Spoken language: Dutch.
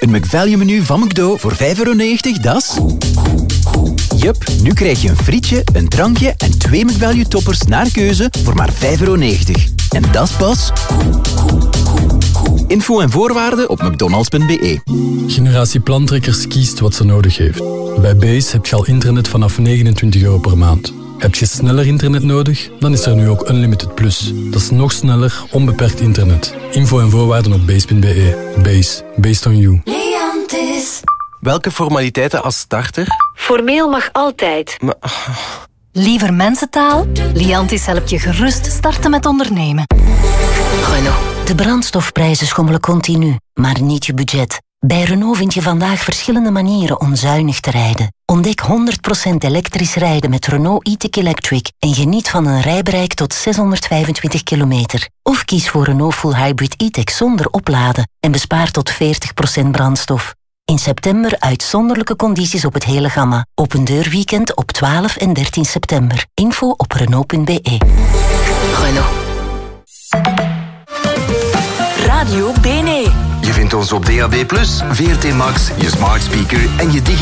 Een McValue-menu van McDo voor €5,90, dat is... Jup, nu krijg je een frietje, een drankje en 2 McValue-toppers naar keuze voor maar €5,90. En dat is pas... Info en voorwaarden op mcdonalds.be. Generatie Plantrekkers kiest wat ze nodig heeft. Bij Base heb je al internet vanaf €29 per maand. Heb je sneller internet nodig? Dan is er nu ook Unlimited Plus. Dat is nog sneller, onbeperkt internet. Info en voorwaarden op base.be. Base. Based on you. Liantis. Welke formaliteiten als starter? Formeel mag altijd. Liever mensentaal? Liantis helpt je gerust starten met ondernemen. Renault. De brandstofprijzen schommelen continu, maar niet je budget. Bij Renault vind je vandaag verschillende manieren om zuinig te rijden. Ontdek 100% elektrisch rijden met Renault e-tech Electric en geniet van een rijbereik tot 625 kilometer. Of kies voor Renault Full Hybrid e-tech zonder opladen en bespaar tot 40% brandstof. In september uitzonderlijke condities op het hele gamma. Open deurweekend op 12 en 13 september. Info op Renault.be. Renault. Radio BNE. Je vindt ons op DAB+, VRT Max, je smart speaker en je digitale